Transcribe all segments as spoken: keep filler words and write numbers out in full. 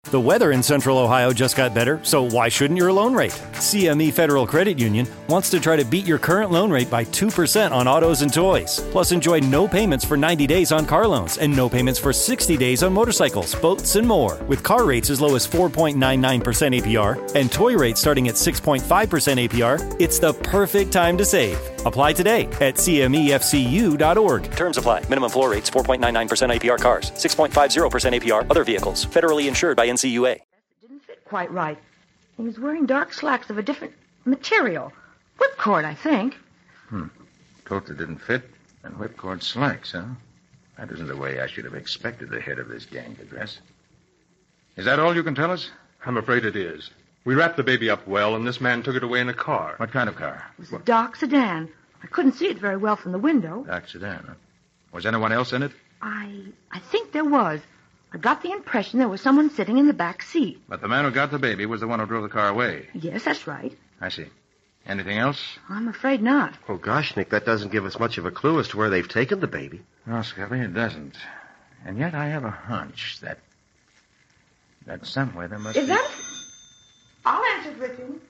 The weather in Central Ohio just got better, so why shouldn't your loan rate? C M E Federal Credit Union wants to try to beat your current loan rate by two percent on autos and toys. Plus, enjoy no payments for ninety days on car loans and no payments for sixty days on motorcycles, boats, and more. With car rates as low as four point nine nine percent A P R and toy rates starting at six point five percent A P R, it's the perfect time to save. Apply today at C M E F C U dot org. Terms apply. Minimum floor rates four point nine nine percent A P R cars, six point five zero percent A P R other vehicles. Federally insured by N C U A. It didn't fit quite right. He was wearing dark slacks of a different material. Whipcord, I think. Hmm. Coat that didn't fit and whipcord slacks, huh? That isn't the way I should have expected the head of this gang to dress. Is that all you can tell us? I'm afraid it is. We wrapped the baby up well, and this man took it away in a car. What kind of car? It was a dark sedan. I couldn't see it very well from the window. Dark sedan, huh? Was anyone else in it? I... I think there was. I got the impression there was someone sitting in the back seat. But the man who got the baby was the one who drove the car away. Yes, that's right. I see. Anything else? I'm afraid not. Oh, gosh, Nick, that doesn't give us much of a clue as to where they've taken the baby. No, Scubby, it doesn't. And yet I have a hunch that... that somewhere there must Is be... that... I'll answer for you.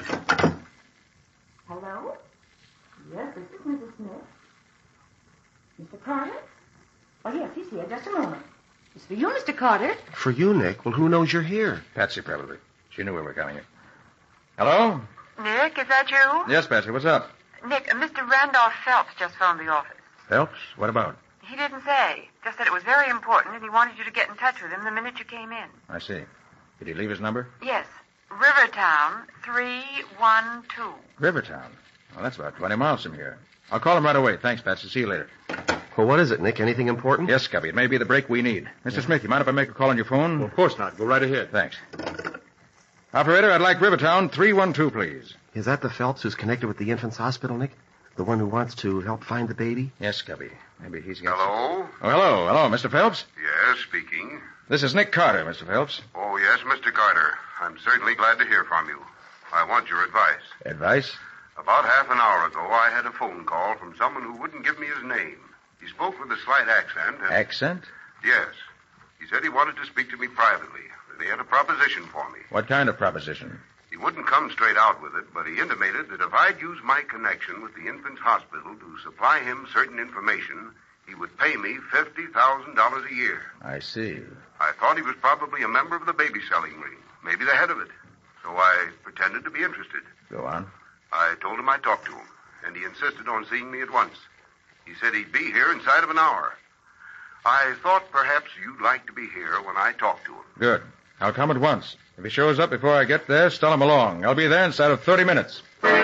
Hello? Yes, this is Missus Smith. Mister Carter? Oh, yes, he's here. Just a moment. It's for you, Mister Carter. For you, Nick? Well, who knows you're here? Patsy, probably. She knew we were coming in. Hello? Nick, is that you? Yes, Patsy, what's up? Nick, uh, Mister Randolph Phelps just phoned the office. Phelps? What about? He didn't say. Just said it was very important and he wanted you to get in touch with him the minute you came in. I see. Did he leave his number? Yes. Rivertown, three one two. Rivertown? Well, that's about twenty miles from here. I'll call him right away. Thanks, Patsy. See you later. Well, what is it, Nick? Anything important? Yes, Scubby. It may be the break we need. Mister Smith, you mind if I make a call on your phone? Well, of course not. Go right ahead. Thanks. Operator, I'd like Rivertown three one two, please. Is that the Phelps who's connected with the infant's hospital, Nick? The one who wants to help find the baby? Yes, Scubby. Maybe he's got... Hello? Some... Oh, hello. Hello, Mister Phelps? Yes, speaking. This is Nick Carter, Mister Phelps. Oh, yes, Mister Carter. I'm certainly glad to hear from you. I want your advice. Advice? About half an hour ago, I had a phone call from someone who wouldn't give me his name. He spoke with a slight accent and... Accent? Yes. He said he wanted to speak to me privately, that he had a proposition for me. What kind of proposition? He wouldn't come straight out with it, but he intimated that if I'd use my connection with the infant's hospital to supply him certain information, he would pay me fifty thousand dollars a year. I see. I thought he was probably a member of the baby selling ring, maybe the head of it. So I pretended to be interested. Go on. I told him I'd talk to him, and he insisted on seeing me at once. He said he'd be here inside of an hour. I thought perhaps you'd like to be here when I talk to him. Good. I'll come at once. If he shows up before I get there, stall him along. I'll be there inside of thirty minutes.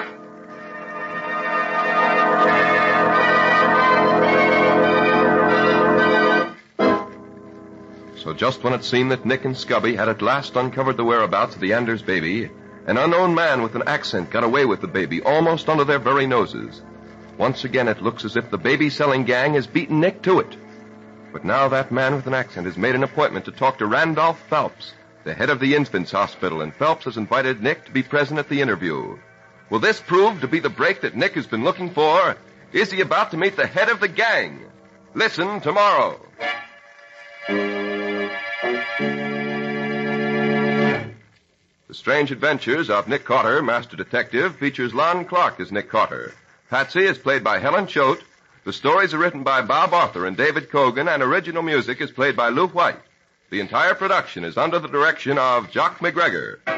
So just when it seemed that Nick and Scubby had at last uncovered the whereabouts of the Anders baby, an unknown man with an accent got away with the baby almost under their very noses. Once again, it looks as if the baby-selling gang has beaten Nick to it. But now that man with an accent has made an appointment to talk to Randolph Phelps, the head of the infant's hospital, and Phelps has invited Nick to be present at the interview. Will this prove to be the break that Nick has been looking for? Is he about to meet the head of the gang? Listen tomorrow. The Strange Adventures of Nick Carter, Master Detective, features Lon Clark as Nick Carter. Patsy is played by Helen Choate. The stories are written by Bob Arthur and David Cogan, and original music is played by Lou White. The entire production is under the direction of Jock McGregor.